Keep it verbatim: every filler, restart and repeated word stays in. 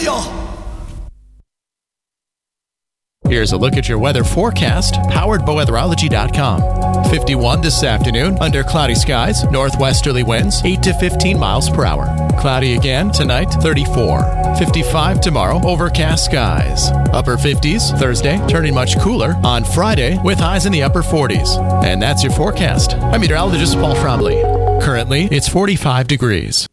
ya! Here's a look at your weather forecast, powered by weatherology dot com. fifty-one this afternoon, under cloudy skies, northwesterly winds, eight to fifteen miles per hour. Cloudy again tonight, thirty-four. fifty-five tomorrow, overcast skies. Upper fifties Thursday, turning much cooler on Friday with highs in the upper forties. And that's your forecast. I'm meteorologist Paul Trombley. Currently, it's forty-five degrees.